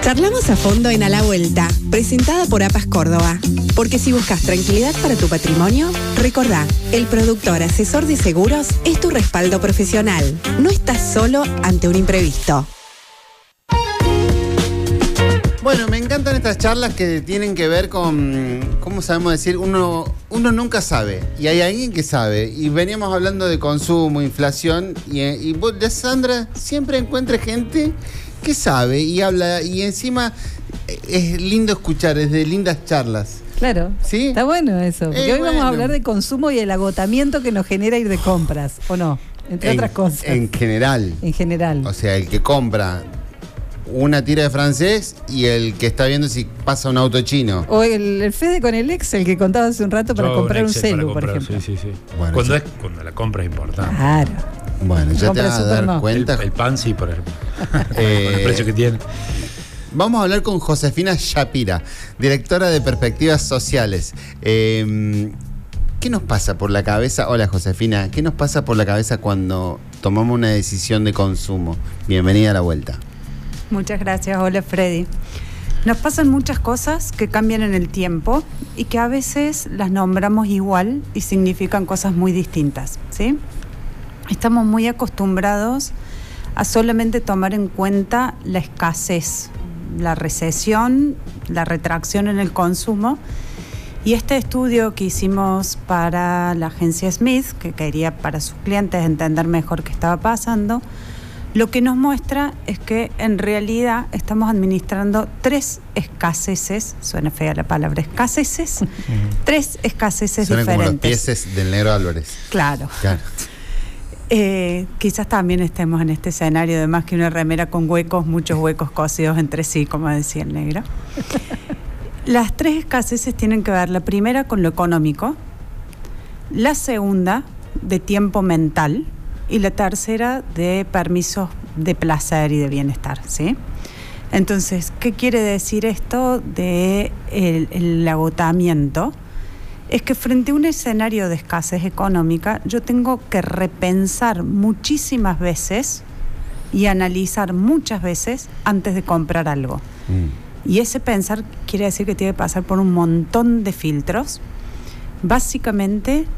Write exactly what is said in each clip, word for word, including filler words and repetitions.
Charlamos a fondo en A la Vuelta, presentada por APAS Córdoba. Porque si buscas tranquilidad para tu patrimonio, recordá, el productor asesor de seguros es tu respaldo profesional. No estás solo ante un imprevisto. Bueno, me encantan estas charlas que tienen que ver con, ¿cómo sabemos decir? Uno, uno nunca sabe, y hay alguien que sabe. Y veníamos hablando de consumo, inflación, y, y vos, Sandra, siempre encuentra gente que sabe y habla, y encima es lindo escuchar, es de lindas charlas. Claro, ¿sí? Está bueno eso, porque eh, hoy bueno. vamos a hablar de consumo y el agotamiento que nos genera ir de compras, ¿o no? Entre en, otras cosas. En general. En general. O sea, el que compra una tira de francés y el que está viendo si pasa un auto chino. O el, el Fede con el Excel que contaba hace un rato para Yo, comprar un Excel celu, para por comprar, ejemplo. Sí, sí, sí. Bueno, cuando, sí. es, cuando la compra es importante. Claro. Bueno, ya te Compra vas a super dar no. cuenta. El, el pan sí, por ejemplo. Eh, Con el precio que tiene. Vamos a hablar con Josefina Shapira, directora de Perspectivas Sociales. Eh, ¿Qué nos pasa por la cabeza? Hola, Josefina. ¿Qué nos pasa por la cabeza cuando tomamos una decisión de consumo? Bienvenida a La Vuelta. Muchas gracias. Hola, Freddy. Nos pasan muchas cosas que cambian en el tiempo y que a veces las nombramos igual y significan cosas muy distintas, ¿sí? Estamos muy acostumbrados a solamente tomar en cuenta la escasez, la recesión, la retracción en el consumo. Y este estudio que hicimos para la agencia Smith, que quería para sus clientes entender mejor qué estaba pasando, lo que nos muestra es que en realidad estamos administrando tres escaseces, suena fea la palabra escaseces, tres escaseces Suenan diferentes. como los pieses del Negro Álvarez. Claro. Claro. Eh, quizás también estemos en este escenario de más que una remera con huecos, muchos huecos cosidos entre sí, como decía el negro. Las tres escaseces tienen que ver, la primera con lo económico, la segunda de tiempo mental y la tercera de permisos de placer y de bienestar, ¿sí? Entonces, ¿qué quiere decir esto de el, el agotamiento? Es que frente a un escenario de escasez económica, yo tengo que repensar muchísimas veces y analizar muchas veces antes de comprar algo. Mm. Y ese pensar quiere decir que tiene que pasar por un montón de filtros. Básicamente,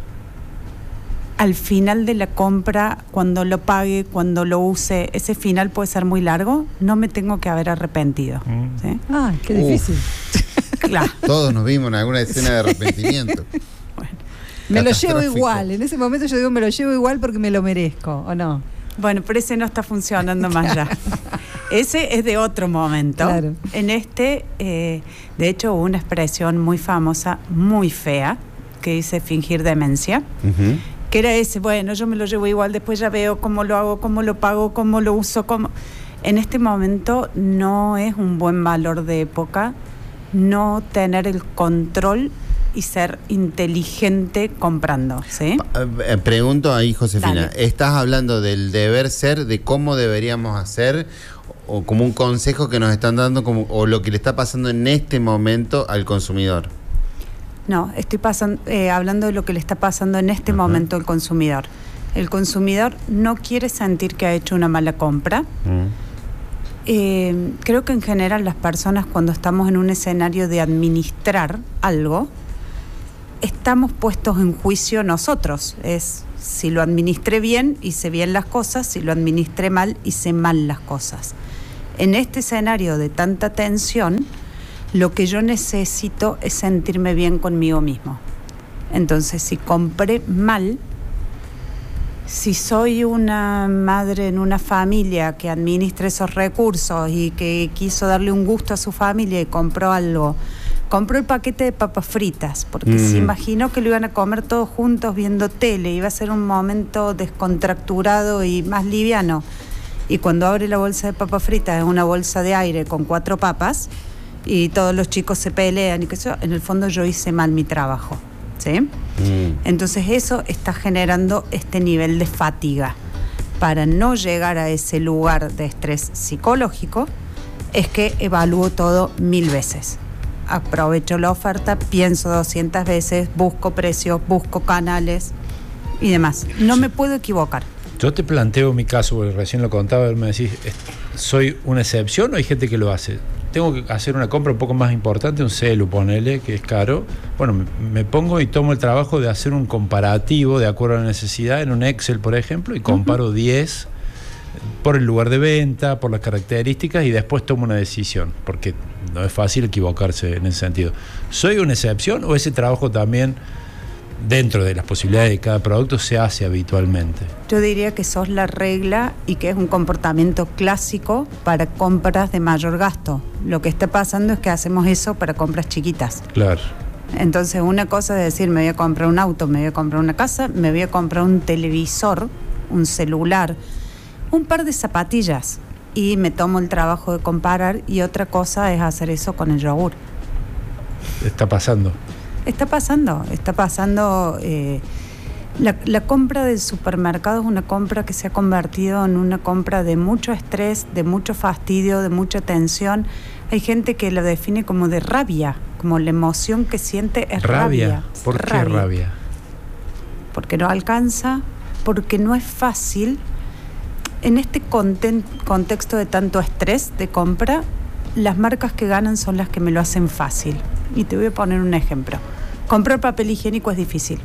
al final de la compra, cuando lo pague, cuando lo use, ese final puede ser muy largo, no me tengo que haber arrepentido. Mm. ¿Sí? Ah, qué difícil. Claro. Todos nos vimos en alguna escena de arrepentimiento. Bueno, me lo llevo igual. En ese momento yo digo, me lo llevo igual porque me lo merezco, ¿o no? Bueno, pero ese no está funcionando más ya. Ese es de otro momento. Claro. En este, eh, de hecho, hubo una expresión muy famosa, muy fea, que dice fingir demencia. Uh-huh. Que era ese, bueno, yo me lo llevo igual, después ya veo cómo lo hago, cómo lo pago, cómo lo uso, cómo... En este momento no es un buen valor de época no tener el control y ser inteligente comprando, ¿sí? Pregunto ahí, Josefina, Dale. ¿estás hablando del deber ser, de cómo deberíamos hacer, o como un consejo que nos están dando, como, o lo que le está pasando en este momento al consumidor? No, estoy pasando, eh, hablando de lo que le está pasando en este uh-huh. momento al consumidor. El consumidor no quiere sentir que ha hecho una mala compra. Uh-huh. Eh, creo que en general las personas, cuando estamos en un escenario de administrar algo, estamos puestos en juicio nosotros. Es si lo administré bien, hice bien las cosas; si lo administré mal, hice mal las cosas. En este escenario de tanta tensión, lo que yo necesito es sentirme bien conmigo mismo. Entonces, si compré mal, si soy una madre en una familia que administra esos recursos y que quiso darle un gusto a su familia y compró algo, compró el paquete de papas fritas, porque mm. se imaginó que lo iban a comer todos juntos viendo tele, iba a ser un momento descontracturado y más liviano. Y cuando abre la bolsa de papas fritas es una bolsa de aire con cuatro papas y todos los chicos se pelean y que eso, en el fondo yo hice mal mi trabajo, ¿sí? Mm. Entonces eso está generando este nivel de fatiga. Para no llegar a ese lugar de estrés psicológico, es que evalúo todo mil veces. Aprovecho la oferta, pienso doscientas veces, busco precios, busco canales y demás. No me puedo equivocar. Yo te planteo mi caso, porque recién lo contaba, me decís, ¿soy una excepción o hay gente que lo hace? tengo que hacer una compra un poco más importante, un celu, ponele, que es caro. Bueno, me, me pongo y tomo el trabajo de hacer un comparativo de acuerdo a la necesidad en un Excel, por ejemplo, y comparo diez por el lugar de venta, por las características, y después tomo una decisión, porque no es fácil equivocarse en ese sentido. ¿Soy una excepción o ese trabajo también, dentro de las posibilidades de cada producto, se hace habitualmente? Yo diría que sos la regla y que es un comportamiento clásico para compras de mayor gasto. Lo que está pasando es que hacemos eso para compras chiquitas. Claro. Entonces, una cosa es decir, me voy a comprar un auto, me voy a comprar una casa, me voy a comprar un televisor, un celular, un par de zapatillas, y me tomo el trabajo de comparar, y otra cosa es hacer eso con el yogur. Está pasando. Está pasando, está pasando. Eh, la, la compra del supermercado es una compra que se ha convertido en una compra de mucho estrés, de mucho fastidio, de mucha tensión. Hay gente que lo define como de rabia, como la emoción que siente es rabia. ¿Rabia? ¿Por qué rabia? rabia? Porque no alcanza, porque no es fácil. En este conten- contexto de tanto estrés de compra, las marcas que ganan son las que me lo hacen fácil. Y te voy a poner un ejemplo. Comprar papel higiénico es difícil.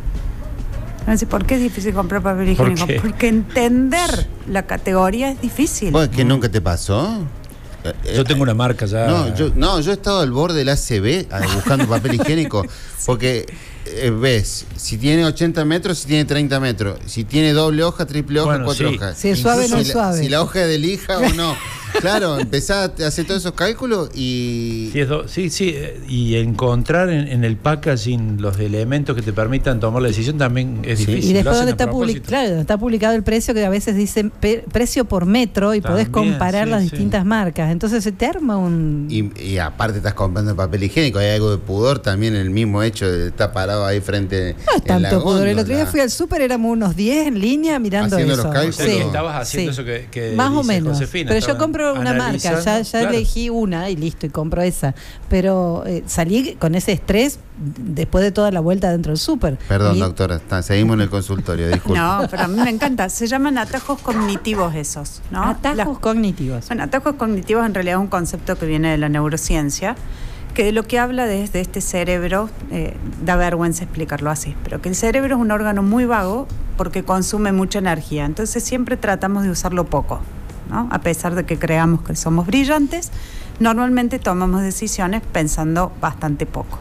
¿Por qué es difícil comprar papel higiénico? ¿Por qué? Porque entender la categoría es difícil. Bueno, ¿que nunca te pasó? Yo tengo una marca ya. No, yo, no, yo he estado al borde del A C B buscando papel higiénico. Porque eh, ves, si tiene ochenta metros, si tiene treinta metros. Si tiene doble hoja, triple hoja, bueno, cuatro sí. hojas. Si es suave, Incluso no es si la, suave. Si la hoja es de lija o no. Claro, empezás a hacer todos esos cálculos y... Sí, es do- sí, sí, y encontrar en, en el packaging los elementos que te permitan tomar la decisión también es Sí. difícil. Y Lo después hacen donde a está, public- propósito. claro, está publicado el precio, que a veces dice pe- precio por metro, y podés También, comparar sí, las sí. distintas marcas. Entonces se te arma un... Y, y aparte estás comprando papel higiénico, hay algo de pudor también en el mismo hecho de estar parado ahí frente No es en la tanto pudor. El otro día góndola. fui al súper, éramos unos diez en línea mirando Haciendo eso. los cálculos. O sea, que Sí. estabas haciendo Sí. eso que, que Más o dice menos. Josefina, Pero yo estaban compro una marca, ya, ya analizando, claro. elegí una y listo, y compro esa. Pero eh, salí con ese estrés después de toda la vuelta dentro del súper. Perdón, Y- doctora, está- seguimos en el consultorio, disculpe. No, pero a mí me encanta. Se llaman atajos cognitivos esos, ¿no? Atajos La- cognitivos. Bueno, atajos cognitivos en realidad es un concepto que viene de la neurociencia, que de lo que habla desde este cerebro, eh, da vergüenza explicarlo así, pero que el cerebro es un órgano muy vago porque consume mucha energía, entonces siempre tratamos de usarlo poco, ¿no? A pesar de que creamos que somos brillantes, normalmente tomamos decisiones pensando bastante poco.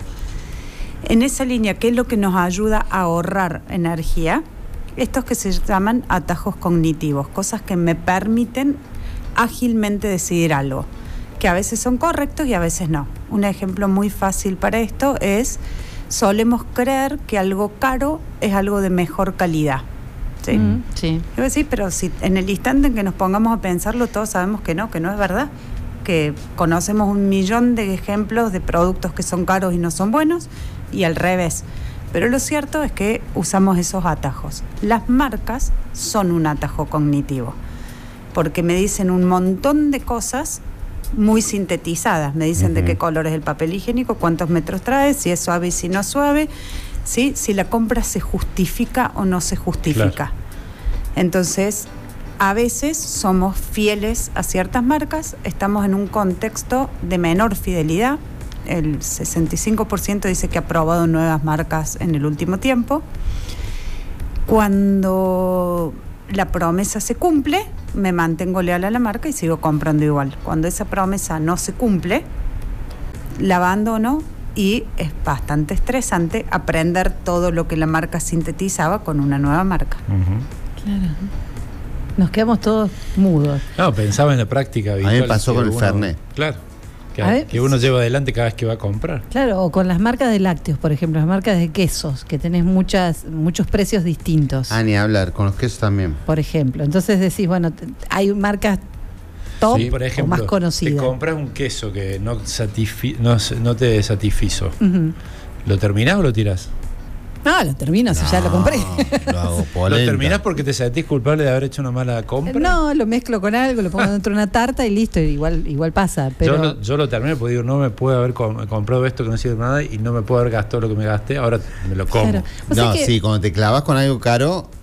En esa línea, ¿qué es lo que nos ayuda a ahorrar energía? Estos que se llaman atajos cognitivos, cosas que me permiten ágilmente decidir algo, que a veces son correctos y a veces no. Un ejemplo muy fácil para esto es, solemos creer que algo caro es algo de mejor calidad. ¿Sí? Mm, sí. Yo decir, pero si en el instante en que nos pongamos a pensarlo, todos sabemos que no, que no es verdad. Que conocemos un millón de ejemplos de productos que son caros y no son buenos, y al revés. Pero lo cierto es que usamos esos atajos. Las marcas son un atajo cognitivo, porque me dicen un montón de cosas muy sintetizadas. Me dicen uh-huh. de qué color es el papel higiénico, cuántos metros trae, si es suave y si no es suave, ¿sí? Si la compra se justifica o no se justifica. Claro. Entonces, a veces somos fieles a ciertas marcas, estamos en un contexto de menor fidelidad. El sesenta y cinco por ciento dice que ha probado nuevas marcas en el último tiempo. Cuando la promesa se cumple, me mantengo leal a la marca y sigo comprando igual. Cuando esa promesa no se cumple, la abandono, y es bastante estresante aprender todo lo que la marca sintetizaba con una nueva marca. Uh-huh. Claro. Nos quedamos todos mudos. No, pensaba en la práctica habitual. A mí me pasó con el uno, Fernet. Claro. Que, ver, que uno lleva adelante cada vez que va a comprar. Claro, o con las marcas de lácteos, por ejemplo, las marcas de quesos, que tenés muchas muchos precios distintos. Ah, ni hablar, con los quesos también. Por ejemplo, entonces decís, bueno, t- hay marcas top Sí, por ejemplo, o más conocidas. te compras un queso que no, satisfi- no, no te satisfizo. Uh-huh. ¿Lo terminás o lo tirás? No, lo termino, si ya lo compré. Lo hago ¿Lo polenta. terminás porque te sentís culpable de haber hecho una mala compra? No, lo mezclo con algo, lo pongo dentro de una tarta y listo, igual igual pasa. Pero Yo, lo, yo lo terminé porque digo, no me puedo haber com- comprado esto que no sirve para nada y no me puedo haber gastado lo que me gasté, ahora me lo como. Claro. O sea No, que- sí, cuando te clavas con algo caro,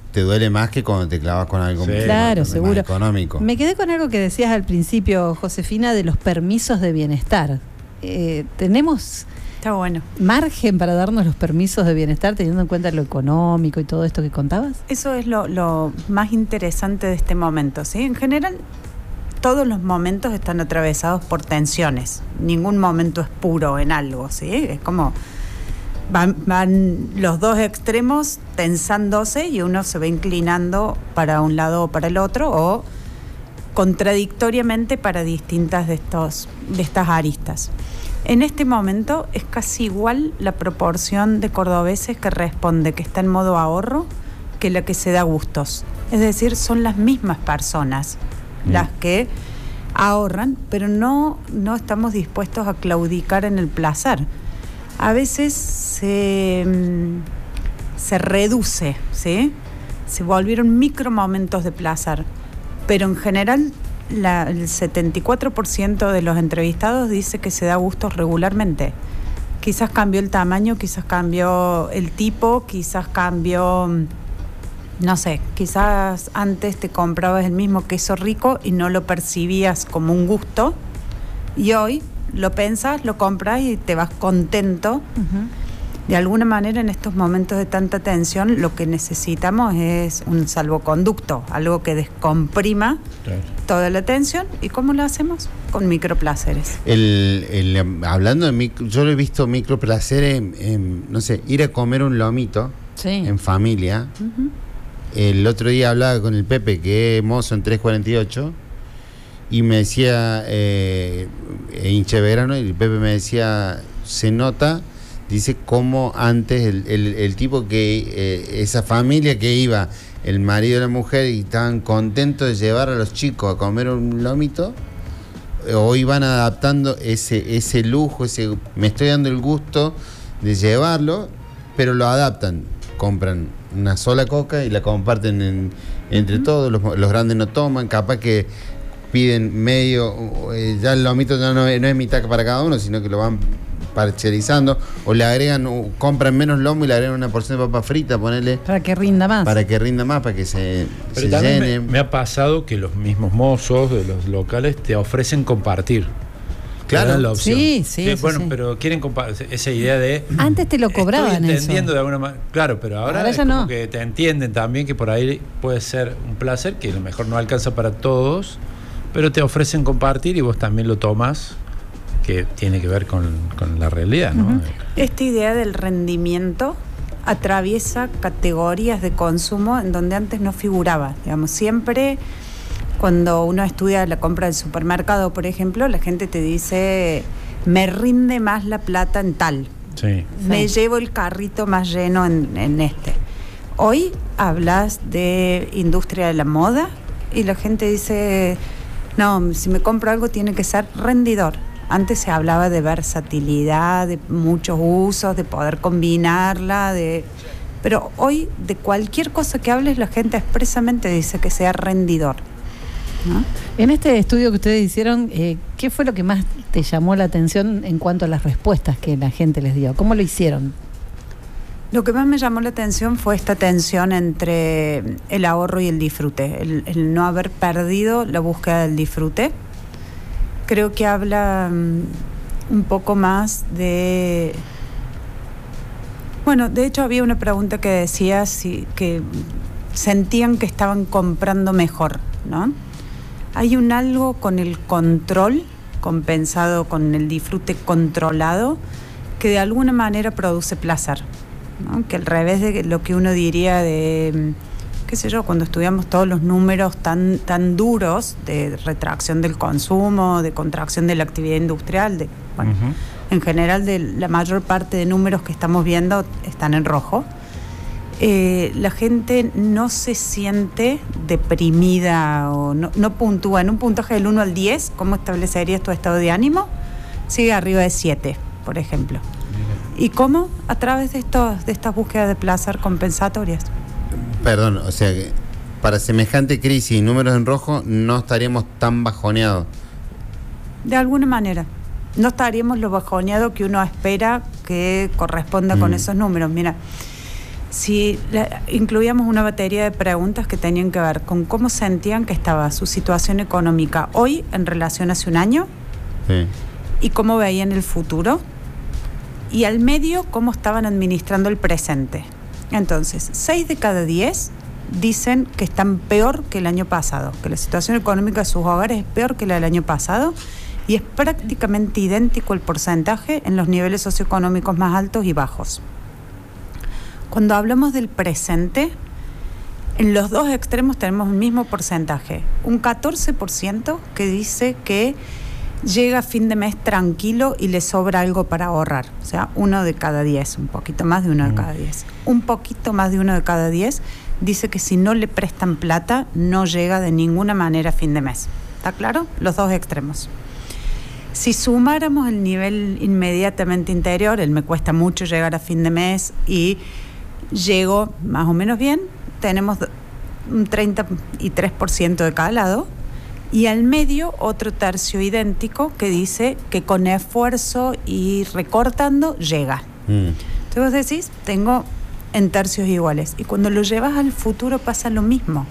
te duele más que cuando te clavas con algo Sí. más- Claro, más seguro. económico. Me quedé con algo que decías al principio, Josefina, de los permisos de bienestar. Eh, ¿Tenemos Está bueno. margen para darnos los permisos de bienestar teniendo en cuenta lo económico y todo esto que contabas? Eso es lo, lo más interesante de este momento, ¿sí? En general, todos los momentos están atravesados por tensiones. Ningún momento es puro en algo, ¿sí? Es como van, van los dos extremos tensándose y uno se va inclinando para un lado o para el otro o contradictoriamente para distintas de, estos, de estas aristas. En este momento es casi igual la proporción de cordobeses que responde que está en modo ahorro que la que se da gustos. Es decir, son las mismas personas Mm. las que ahorran, pero no, no estamos dispuestos a claudicar en el placer. A veces se, mm, se reduce, ¿sí? Se volvieron micro momentos de placer, pero en general la- el setenta y cuatro por ciento de los entrevistados dice que se da gustos regularmente. Quizás cambió el tamaño, quizás cambió el tipo, quizás cambió, mm, no sé, quizás antes te comprabas el mismo queso rico y no lo percibías como un gusto, y hoy lo pensas, lo compras y te vas contento. De alguna manera, en estos momentos de tanta tensión, lo que necesitamos es un salvoconducto, algo que descomprima Claro. toda la tensión. ¿Y cómo lo hacemos? Con microplaceres. El, el, hablando de micro, yo lo he visto microplaceres en, en, no sé, ir a comer un lomito Sí. en familia. Ujú. El otro día hablaba con el Pepe, que es mozo en tres cuarenta y ocho, y me decía, eh, eh, hincha de verano, y el Pepe me decía, se nota, dice, cómo antes el, el, el tipo que, eh, esa familia que iba, el marido y la mujer, y estaban contentos de llevar a los chicos a comer un lomito, eh, hoy van adaptando ese, ese lujo, ese, me estoy dando el gusto de llevarlo, pero lo adaptan, compran una sola coca y la comparten en- entre uh-huh. todos, los, los grandes no toman, capaz que piden medio, eh, ya el lomito ya no, es- no es mitad para cada uno, sino que lo van parcializando, o le agregan, o compran menos lomo y le agregan una porción de papa frita, ponerle, Para que rinda más. para que rinda más, para que se, Pero se también llene. me, me ha pasado que los mismos mozos de los locales te ofrecen compartir. Te Claro. dan la opción. Sí, sí, eso bueno, sí. pero quieren compartir esa idea de Antes te lo cobraban estoy eso. entendiendo de alguna manera. Claro, pero ahora, Ahora es ya como no. que te entienden también que por ahí puede ser un placer que a lo mejor no alcanza para todos, pero te ofrecen compartir y vos también lo tomas, que tiene que ver con, con la realidad, ¿no? Ujú. Esta idea del rendimiento atraviesa categorías de consumo en donde antes no figuraba. Digamos, siempre cuando uno estudia la compra del supermercado, por ejemplo, la gente te dice, me rinde más la plata en tal. Sí. Me Sí. llevo el carrito más lleno en, en este. Hoy hablas de industria de la moda y la gente dice, no, si me compro algo tiene que ser rendidor. Antes se hablaba de versatilidad, de muchos usos, de poder combinarla, de... pero hoy de cualquier cosa que hables la gente expresamente dice que sea rendidor, ¿no? En este estudio que ustedes hicieron, eh, ¿qué fue lo que más te llamó la atención en cuanto a las respuestas que la gente les dio? ¿Cómo lo hicieron? Lo que más me llamó la atención fue esta tensión entre el ahorro y el disfrute, el, el no haber perdido la búsqueda del disfrute. Creo que habla um, un poco más de... Bueno, de hecho había una pregunta que decía si, que sentían que estaban comprando mejor, ¿no? Hay un algo con el control compensado con el disfrute controlado que de alguna manera produce placer, ¿no? Que al revés de lo que uno diría de, qué sé yo, cuando estudiamos todos los números tan, tan duros de retracción del consumo, de contracción de la actividad industrial, de, bueno, Ujú. en general de la mayor parte de números que estamos viendo están en rojo. Eh, la gente no se siente deprimida o no, no puntúa. En un puntaje del uno al diez, ¿cómo establecerías tu estado de ánimo? Sigue arriba de siete, por ejemplo. ¿Y cómo? A través de, estos, de estas búsquedas de placer compensatorias. Perdón, o sea, que para semejante crisis y números en rojo no estaríamos tan bajoneados. De alguna manera. No estaríamos lo bajoneado que uno espera que corresponda Mm. con esos números. Mira, si la, incluíamos una batería de preguntas que tenían que ver con cómo sentían que estaba su situación económica hoy en relación a hace un año, sí, y cómo veían el futuro, y al medio cómo estaban administrando el presente. Entonces, seis de cada diez dicen que están peor que el año pasado, que la situación económica de sus hogares es peor que la del año pasado, y es prácticamente idéntico el porcentaje en los niveles socioeconómicos más altos y bajos. Cuando hablamos del presente, en los dos extremos tenemos el mismo porcentaje. Un catorce por ciento que dice que llega a fin de mes tranquilo y le sobra algo para ahorrar. O sea, uno de cada diez, un poquito más de uno de cada diez. Un poquito más de uno de cada diez dice que si no le prestan plata, no llega de ninguna manera a fin de mes. ¿Está claro? Los dos extremos. Si sumáramos el nivel inmediatamente interior, el me cuesta mucho llegar a fin de mes y llego más o menos bien, tenemos un treinta y tres por ciento de cada lado, y al medio otro tercio idéntico que dice que con esfuerzo y recortando llega. Mm. Entonces vos decís, tengo en tercios iguales, y cuando lo llevas al futuro pasa lo mismo.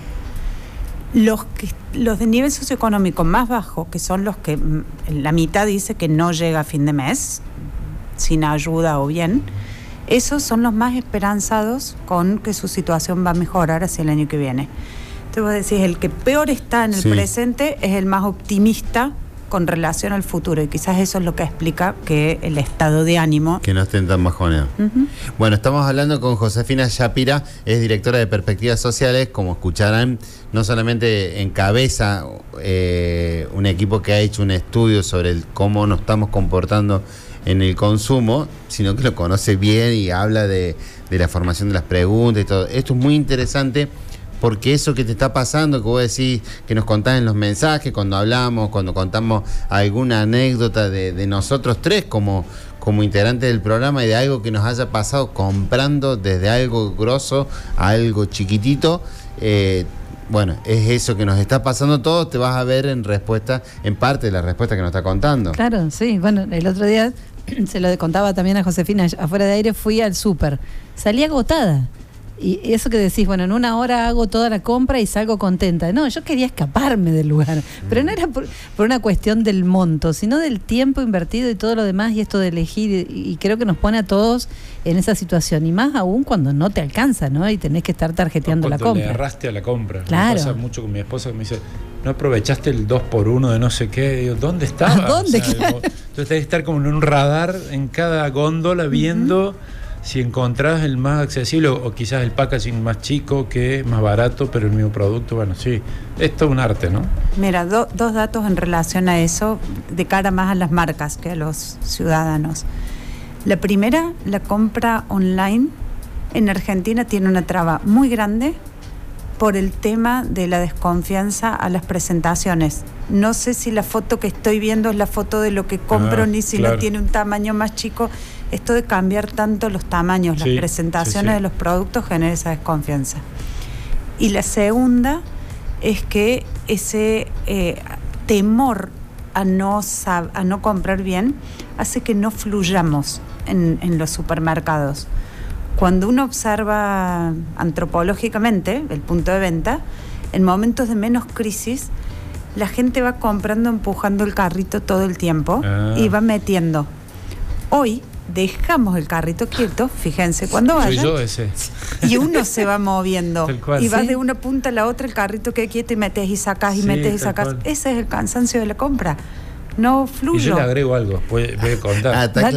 Los, que, los de nivel socioeconómico más bajo, que son los que la mitad dice que no llega a fin de mes, sin ayuda o bien, esos son los más esperanzados con que su situación va a mejorar hacia el año que viene. Entonces vos decís, el que peor está en el sí. presente es el más optimista con relación al futuro, y quizás eso es lo que explica que el estado de ánimo... Que no estén tan bajoneados. Uh-huh. Bueno, estamos hablando con Josefina Shapira, es directora de Perspectivas Sociales. Como escucharán, no solamente encabeza eh, un equipo que ha hecho un estudio sobre el, cómo nos estamos comportando en el consumo, sino que lo conoce bien y habla de, de la formación de las preguntas y todo. Esto es muy interesante, porque eso que te está pasando, que vos decís, que nos contás en los mensajes, cuando hablamos, cuando contamos alguna anécdota de, de nosotros tres como, como integrantes del programa, y de algo que nos haya pasado comprando desde algo grosso a algo chiquitito, eh, bueno, es eso que nos está pasando todo, te vas a ver en respuesta, en parte de la respuesta que nos está contando. Claro, sí, bueno, el otro día se lo contaba también a Josefina, afuera de aire fui al súper, salí agotada. Y eso que decís, bueno, en una hora hago toda la compra y salgo contenta. No, yo quería escaparme del lugar. Pero no era por, por una cuestión del monto, sino del tiempo invertido y todo lo demás, y esto de elegir. Y, y creo que nos pone a todos en esa situación. Y más aún cuando no te alcanza, ¿no? Y tenés que estar tarjeteando la compra. Le erraste a la compra. Claro. Me pasa mucho con mi esposa, que me dice, no aprovechaste el dos por uno de no sé qué. Digo, ¿dónde estaba? ¿A dónde? O sea, claro. Entonces tenés que estar como en un radar en cada góndola viendo... Uh-huh. Si encontrás el más accesible, o quizás el packaging más chico, que es más barato, pero el mismo producto, bueno, sí, esto es un arte, ¿no? Mira, do, dos datos en relación a eso, de cara más a las marcas que a los ciudadanos. La primera, la compra online en Argentina tiene una traba muy grande por el tema de la desconfianza a las presentaciones. No sé si la foto que estoy viendo es la foto de lo que compro, ah, ni si claro. no tiene un tamaño más chico. Esto de cambiar tanto los tamaños, sí, las presentaciones sí, sí. de los productos genera esa desconfianza. Y la segunda es que ese eh, temor a no, sab- a no comprar bien hace que no fluyamos en, en los supermercados. Cuando uno observa antropológicamente el punto de venta, en momentos de menos crisis, la gente va comprando, empujando el carrito todo el tiempo ah. y va metiendo. Hoy dejamos el carrito quieto, fíjense, cuando vayan, soy yo ese. Y uno se va moviendo cual, y vas ¿sí? de una punta a la otra, el carrito queda quieto y metes y sacas y sí, metes y sacas. Ese es el cansancio de la compra. No fluyo. Y yo le agrego algo, voy, voy a contar. Ah,